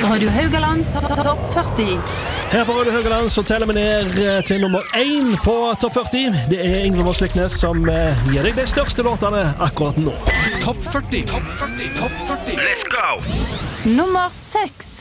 Radio Haugaland Topp 40. Her på Radio Haugaland så teller vi ned til nummer 1 på Topp 40. Det er Yngve Morsliknes som gir deg de største låtene akkurat nå. Topp 40. Topp 40. Topp 40. Let's go! Nummer 6.